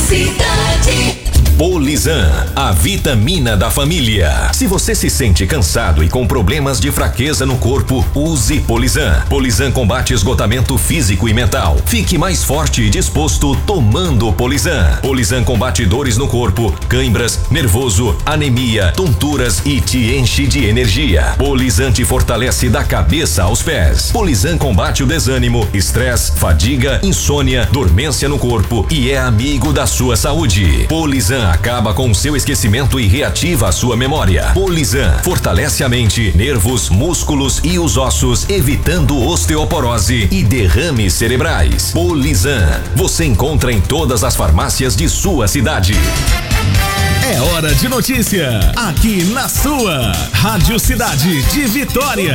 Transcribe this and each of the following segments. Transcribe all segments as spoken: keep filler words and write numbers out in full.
Cidade. Polizan, a vitamina da família. Se você se sente cansado e com problemas de fraqueza no corpo, use Polizan. Polizan combate esgotamento físico e mental. Fique mais forte e disposto tomando Polizan. Polizan combate dores no corpo, cãibras, nervoso, anemia, tonturas e te enche de energia. Polizan te fortalece da cabeça aos pés. Polizan combate o desânimo, estresse, fadiga, insônia, dormência no corpo e é amigo da sua saúde. Polizan acaba com o seu esquecimento e reativa a sua memória. Polizan fortalece a mente, nervos, músculos e os ossos, evitando osteoporose e derrames cerebrais. Polizan, você encontra em todas as farmácias de sua cidade. É hora de notícia, aqui na sua Rádio Cidade de Vitória.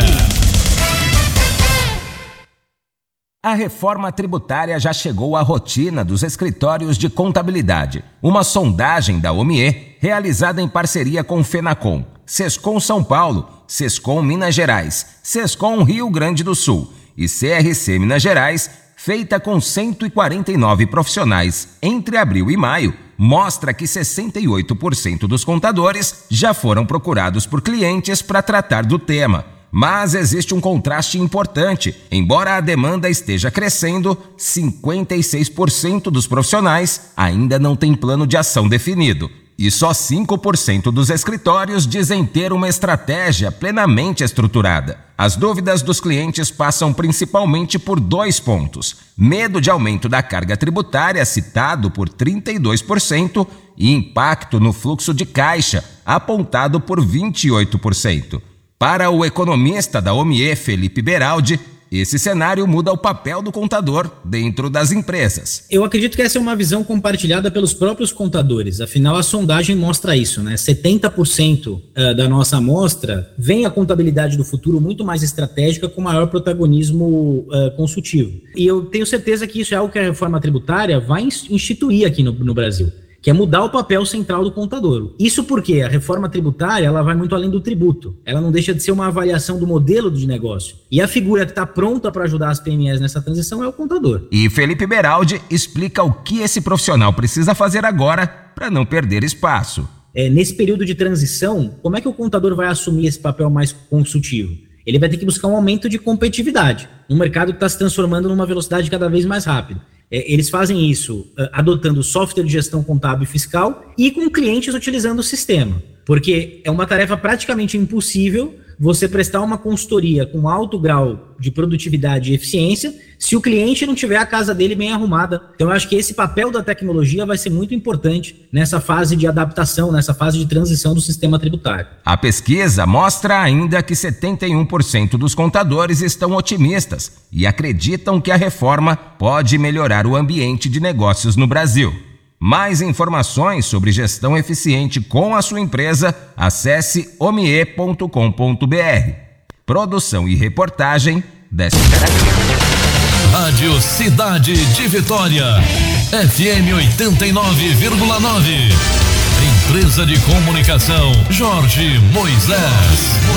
A reforma tributária já chegou à rotina dos escritórios de contabilidade. Uma sondagem da O M E, realizada em parceria com o Fenacom, Sescom São Paulo, Sescom Minas Gerais, Sescom Rio Grande do Sul e C R C Minas Gerais, feita com cento e quarenta e nove profissionais entre abril e maio, mostra que sessenta e oito por cento dos contadores já foram procurados por clientes para tratar do tema. Mas existe um contraste importante. Embora a demanda esteja crescendo, cinquenta e seis por cento dos profissionais ainda não têm plano de ação definido. E só cinco por cento dos escritórios dizem ter uma estratégia plenamente estruturada. As dúvidas dos clientes passam principalmente por dois pontos: medo de aumento da carga tributária, citado por trinta e dois por cento, e impacto no fluxo de caixa, apontado por vinte e oito por cento. Para o economista da O M E, Felipe Beraldi, esse cenário muda o papel do contador dentro das empresas. Eu acredito que essa é uma visão compartilhada pelos próprios contadores. Afinal, a sondagem mostra isso, né? setenta por cento da nossa amostra vem a contabilidade do futuro muito mais estratégica, com maior protagonismo uh, consultivo. E eu tenho certeza que isso é algo que a reforma tributária vai instituir aqui no, no Brasil, que é mudar o papel central do contador. Isso porque a reforma tributária ela vai muito além do tributo. Ela não deixa de ser uma avaliação do modelo de negócio. E a figura que está pronta para ajudar as P M Es nessa transição é o contador. E Felipe Beraldi explica o que esse profissional precisa fazer agora para não perder espaço. É, nesse período de transição, como é que o contador vai assumir esse papel mais consultivo? Ele vai ter que buscar um aumento de competitividade, num mercado que está se transformando numa velocidade cada vez mais rápida. Eles fazem isso uh, adotando software de gestão contábil e fiscal e com clientes utilizando o sistema, porque é uma tarefa praticamente impossível você prestar uma consultoria com alto grau de produtividade e eficiência se o cliente não tiver a casa dele bem arrumada. Então eu acho que esse papel da tecnologia vai ser muito importante nessa fase de adaptação, nessa fase de transição do sistema tributário. A pesquisa mostra ainda que setenta e um por cento dos contadores estão otimistas e acreditam que a reforma pode melhorar o ambiente de negócios no Brasil. Mais informações sobre gestão eficiente com a sua empresa, acesse omie ponto com ponto br. Produção e reportagem desta Rádio Cidade de Vitória, F M oitenta e nove vírgula nove. Empresa de Comunicação Jorge Moisés.